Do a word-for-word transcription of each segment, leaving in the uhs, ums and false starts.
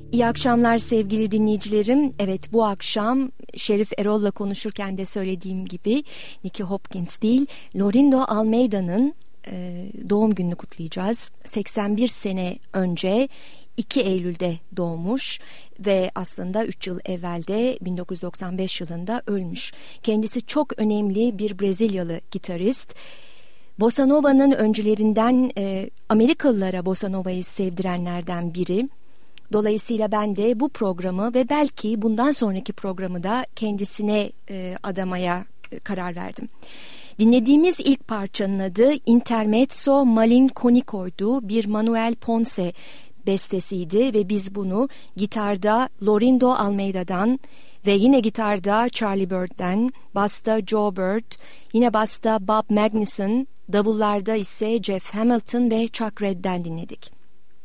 İyi akşamlar sevgili dinleyicilerim. Evet, bu akşam Şerif Erol'la konuşurken de söylediğim gibi Nicky Hopkins değil, Lorindo Almeida'nın e, doğum gününü kutlayacağız. seksen bir sene önce iki Eylül'de doğmuş ve aslında üç yıl evvelde bin dokuz yüz doksan beş yılında ölmüş. Kendisi çok önemli bir Brezilyalı gitarist. Bossa Nova'nın öncülerinden, e, Amerikalılara Bossa Nova'yı sevdirenlerden biri. Dolayısıyla ben de bu programı ve belki bundan sonraki programı da kendisine e, adamaya e, karar verdim. Dinlediğimiz ilk parçanın adı Intermezzo Malinconico'ydu. Bir Manuel Ponce bestesiydi ve biz bunu gitarda Lorindo Almeida'dan ve yine gitarda Charlie Bird'den, basta Joe Bird, yine basta Bob Magnuson, davullarda ise Jeff Hamilton ve Chuck Redd'den dinledik.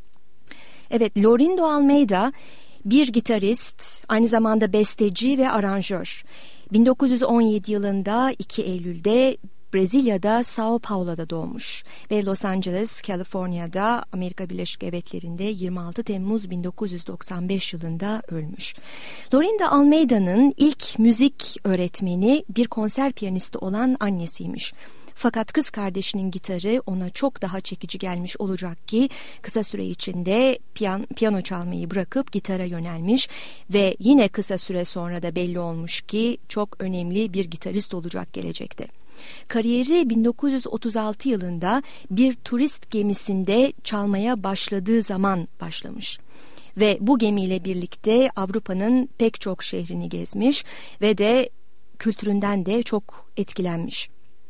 Evet, Lorindo Almeida bir gitarist, aynı zamanda besteci ve aranjör. bin dokuz yüz on yedi yılında iki Eylül'de Brezilya'da Sao Paulo'da doğmuş ve Los Angeles, Kaliforniya'da Amerika Birleşik Devletleri'nde yirmi altı Temmuz bin dokuz yüz doksan beş yılında ölmüş. Lorindo Almeida'nın ilk müzik öğretmeni bir konser piyanisti olan annesiymiş. Fakat kız kardeşinin gitarı ona çok daha çekici gelmiş olacak ki kısa süre içinde piyan, piyano çalmayı bırakıp gitara yönelmiş ve yine kısa süre sonra da belli olmuş ki çok önemli bir gitarist olacak gelecekte. Kariyeri bin dokuz yüz otuz altı yılında bir turist gemisinde çalmaya başladığı zaman başlamış. Ve bu gemiyle birlikte Avrupa'nın pek çok şehrini gezmiş ve de kültüründen de çok etkilenmiş.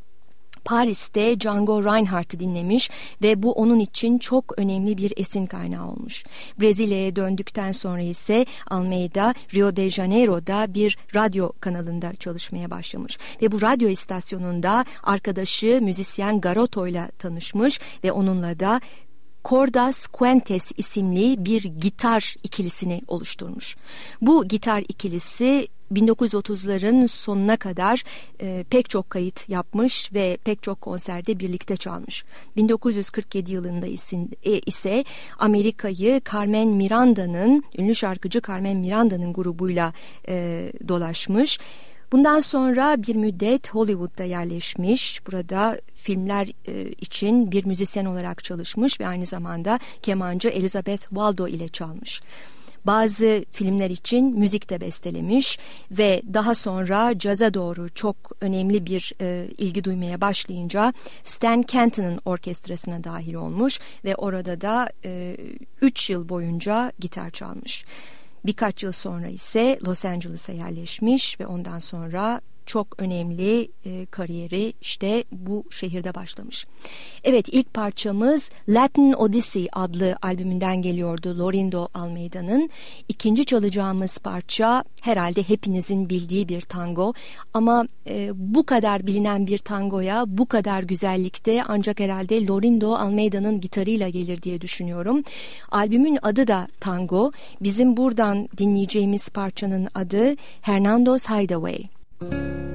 Paris'te Django Reinhardt'ı dinlemiş ve bu onun için çok önemli bir esin kaynağı olmuş. Brezilya'ya döndükten sonra ise Almeida Rio de Janeiro'da bir radyo kanalında çalışmaya başlamış. Ve bu radyo istasyonunda arkadaşı müzisyen Garoto'yla tanışmış ve onunla da Cordas Quentes isimli bir gitar ikilisini oluşturmuş. Bu gitar ikilisi bin dokuz yüz otuzların sonuna kadar e, pek çok kayıt yapmış ve pek çok konserde birlikte çalmış. bin dokuz yüz kırk yedi yılında ise, e, ise Amerika'yı Carmen Miranda'nın, ünlü şarkıcı Carmen Miranda'nın grubuyla e, dolaşmış. Bundan sonra bir müddet Hollywood'da yerleşmiş. Burada filmler e, için bir müzisyen olarak çalışmış ve aynı zamanda kemancı Elizabeth Waldo ile çalmış. Bazı filmler için müzik de bestelemiş ve daha sonra caza doğru çok önemli bir e, ilgi duymaya başlayınca Stan Kenton'ın orkestrasına dahil olmuş ve orada da üç yıl boyunca gitar çalmış. Birkaç yıl sonra ise Los Angeles'a yerleşmiş ve ondan sonra çok önemli e, kariyeri işte bu şehirde başlamış. Evet, ilk parçamız Latin Odyssey adlı albümünden geliyordu Lorindo Almeida'nın. İkinci çalacağımız parça herhalde hepinizin bildiği bir tango ama e, bu kadar bilinen bir tangoya bu kadar güzellikte ancak herhalde Lorindo Almeida'nın gitarıyla gelir diye düşünüyorum. Albümün adı da tango. Bizim buradan dinleyeceğimiz parçanın adı Hernando's Hideaway. Thank you.